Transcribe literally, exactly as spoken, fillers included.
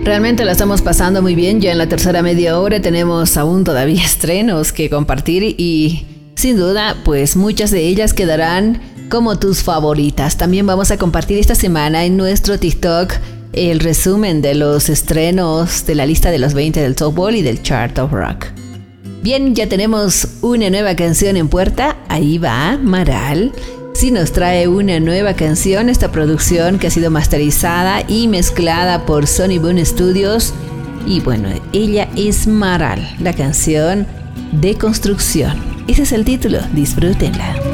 Realmente la estamos pasando muy bien. Ya en la tercera media hora tenemos aún todavía estrenos que compartir y sin duda pues muchas de ellas quedarán como tus favoritas. También vamos a compartir esta semana en nuestro TikTok el resumen de los estrenos de la lista de los veinte del Top Ball y del Chart of Rock. Bien, ya tenemos una nueva canción en puerta. Ahí va Maral. Sí nos trae una nueva canción, esta producción que ha sido masterizada y mezclada por Sony Boom Studios. Y bueno, ella es Maral, la canción Deconstrucción. Ese es el título, disfrútenla.